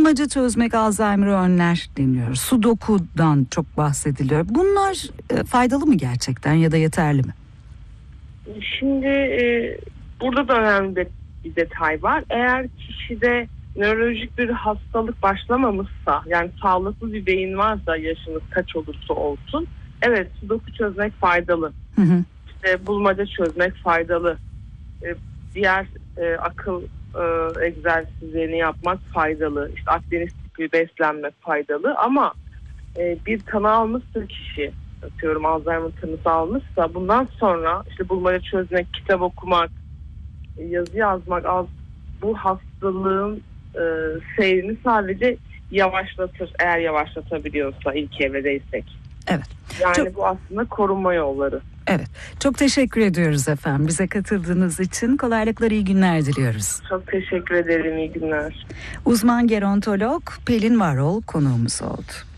Bulmaca çözmek Alzheimer'ı önler deniyor. Sudoku'dan çok bahsediliyor. Bunlar faydalı mı gerçekten ya da yeterli mi? Şimdi burada da önemli bir detay var. Eğer kişide nörolojik bir hastalık başlamamışsa, yani sağlıklı bir beyin varsa, yaşınız kaç olursa olsun, evet, sudoku çözmek faydalı. Hı hı. İşte bulmaca çözmek faydalı. Diğer akıl egzersizlerini yapmak faydalı. İşte Akdeniz tipi beslenmek faydalı. Ama bir tanı almışsa kişi, atıyorum Alzheimer tanısı almışsa, bundan sonra işte bulmaca çözmek, kitap okumak, yazı yazmak bu hastalığın seyrini sadece yavaşlatır, eğer yavaşlatabiliyorsa ilk evredeysek. Evet. Yani bu aslında korunma yolları. Evet. Çok teşekkür ediyoruz efendim. Bize katıldığınız için kolaylıklar, iyi günler diliyoruz. Çok teşekkür ederim. İyi günler. Uzman gerontolog Pelin Varol konuğumuz oldu.